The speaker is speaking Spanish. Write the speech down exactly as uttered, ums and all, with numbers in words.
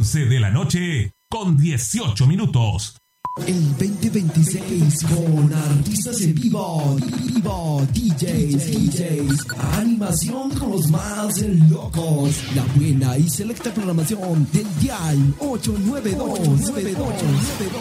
once de la noche con dieciocho minutos. El veinte veintiséis con artistas en vivo, vivo, D Js, D Js, animación con los más locos, la buena y selecta programación del Dial ocho nueve dos.